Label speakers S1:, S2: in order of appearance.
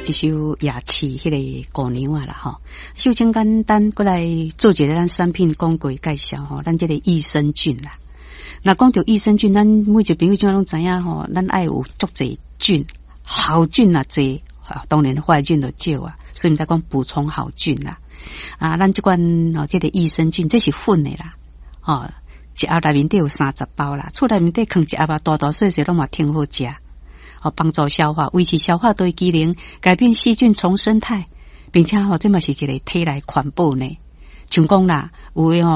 S1: 一首夜市迄个姑娘啊啦吼，首先简单过来做一个咱产品广告介绍吼，咱这个益生菌啦。那讲到益生菌，咱每一个朋友怎样拢知影吼，咱爱有足侪菌，好菌啊侪，当然坏菌就少啊，所以毋使讲补充好菌啦。啊，咱这款哦，这个益生菌这是粉的啦，哦，一盒内面底有30包啦，厝内面底放一盒啊，大大小小拢嘛挺好食。哦，帮助消化，维持消化对机能，改变细菌重生态，并且吼，这嘛是一个体内环保呢。像讲啦，有诶吼。